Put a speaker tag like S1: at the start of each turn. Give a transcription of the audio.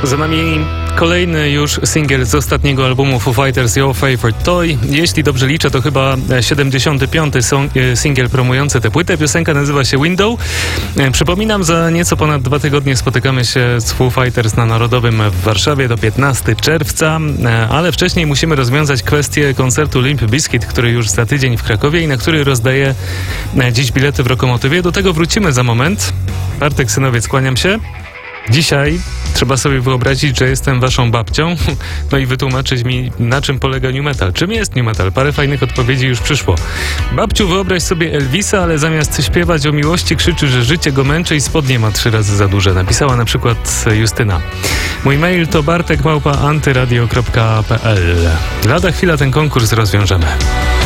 S1: Za nami kolejny już singiel z ostatniego albumu Foo Fighters, Your Favorite Toy. Jeśli dobrze liczę, to chyba 75. singiel promujący tę płytę. Piosenka nazywa się Window. Przypominam, za nieco ponad 2 tygodnie spotykamy się z Foo Fighters na Narodowym w Warszawie do 15 czerwca, ale wcześniej musimy rozwiązać kwestię koncertu Limp Bizkit, który już za tydzień w Krakowie i na który rozdaję dziś bilety w Lokomotywie. Do tego wrócimy za moment. Bartek Synowiec, kłaniam się. Dzisiaj trzeba sobie wyobrazić, że jestem waszą babcią, no i wytłumaczyć mi, na czym polega nu metal. Czym jest nu metal? Parę fajnych odpowiedzi już przyszło. Babciu, wyobraź sobie Elvisa, ale zamiast śpiewać o miłości, krzyczy, że życie go męczy i spodnie ma 3 razy za duże. Napisała na przykład Justyna. Mój mail to bartek@antyradio.pl. Lada chwila ten konkurs rozwiążemy.